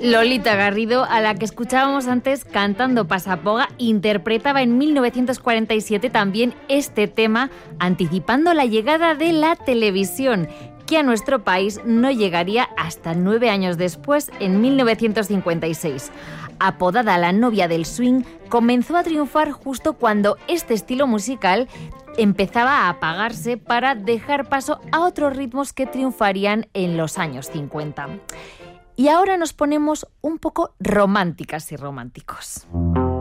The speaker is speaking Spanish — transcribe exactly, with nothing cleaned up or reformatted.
Lolita Garrido, a la que escuchábamos antes cantando Pasapoga, interpretaba en mil novecientos cuarenta y siete también este tema, anticipando la llegada de la televisión, que a nuestro país no llegaría hasta nueve años después, en mil novecientos cincuenta y seis. Apodada la novia del swing, comenzó a triunfar justo cuando este estilo musical empezaba a apagarse para dejar paso a otros ritmos que triunfarían en los años cincuenta. Y ahora nos ponemos un poco románticas y románticos.